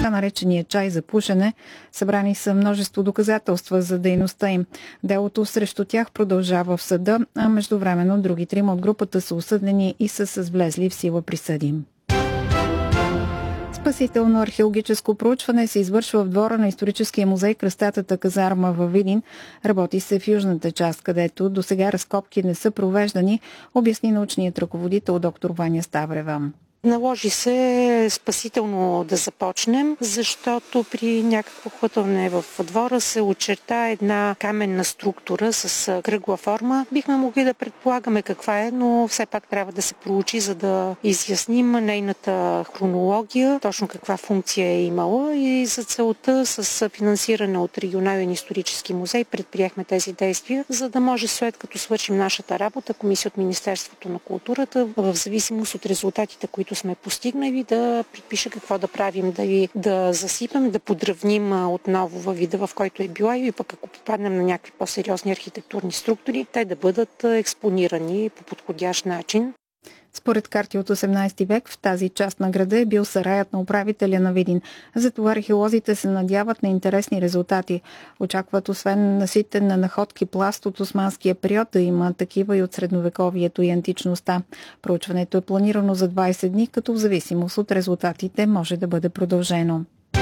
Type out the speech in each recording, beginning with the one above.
наречения чай за пушене. Събрани са множество доказателства за дейността им. Делото срещу тях продължава в съда, а междувременно други трима от групата са осъдени и са с влезли в сила присъди. Спасително археологическо проучване се извършва в двора на историческия музей Кръстатата казарма във Видин. Работи се в южната част, където досега разкопки не са провеждани, обясни научният ръководител доктор Ваня Ставрева. Наложи се спасително да започнем, защото при някакво хвътване в двора се очерта една каменна структура с кръгла форма. Бихме могли да предполагаме каква е, но все пак трябва да се проучи, за да изясним нейната хронология, точно каква функция е имала, и за целта с финансиране от регионален исторически музей предприехме тези действия, за да може след като свършим нашата работа, комисия от Министерството на културата, в зависимост от резултатите, които сме постигнали, да предпише какво да правим, да засипем, да подравним отново във вида, в който е била, и пък ако попаднем на някакви по-сериозни архитектурни структури, те да бъдат експонирани по подходящ начин. Според карти от 18 век в тази част на града е бил сараят на управителя на Видин. Затова археолозите се надяват на интересни резултати. Очакват освен наситен на находки пласт от османския период, да има такива и от средновековието и античността. Проучването е планирано за 20 дни, като в зависимост от резултатите може да бъде продължено.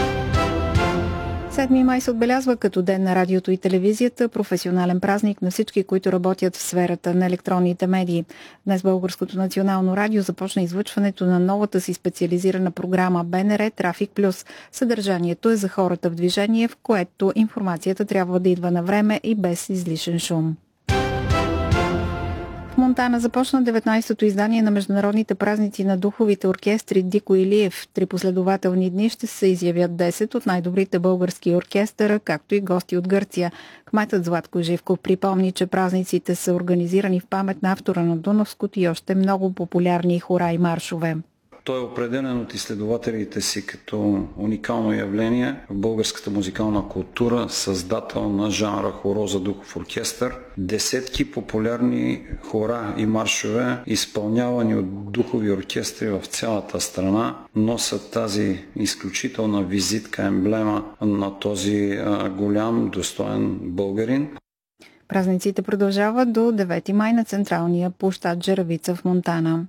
7 май се отбелязва като ден на радиото и телевизията, професионален празник на всички, които работят в сферата на електронните медии. Днес Българското национално радио започна излъчването на новата си специализирана програма БНР Трафик Плюс. Съдържанието е за хората в движение, в което информацията трябва да идва на време и без излишен шум. В Монтана започна 19-то издание на международните празници на духовите оркестри Дико Илиев. 3 последователни дни ще се изявят 10 от най-добрите български оркестъра, както и гости от Гърция. Кметът Златко Живков припомни, че празниците са организирани в памет на автора на Дунавското и още много популярни хора и маршове. Той е определен от изследователите си като уникално явление в българската музикална култура, създател на жанра хоро за духов оркестър. Десетки популярни хора и маршове, изпълнявани от духови оркестри в цялата страна, носят тази изключителна визитка, емблема на този голям, достоен българин. Празниците продължават до 9 май на централния площад Жеравица в Монтана.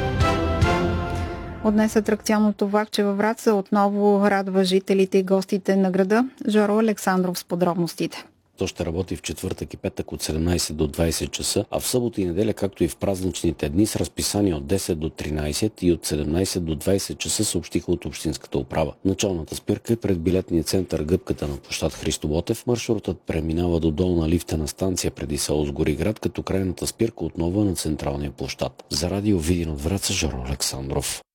От днес атракционното влакче във Враца отново радва жителите и гостите на града. Жоро Александров с подробностите. То ще работи в четвъртък и петък от 17 до 20 часа, а в събота и неделя, както и в празничните дни, с разписание от 10 до 13 и от 17 до 20 часа, съобщиха от Общинската управа. Началната спирка е пред билетния център Гъбката на площад Христо Ботев. Маршрутът преминава до долна лифтена станция преди село Сгориград, като крайната спирка отново е на централния площад. За радио Видин от Враца, Жоро Александров.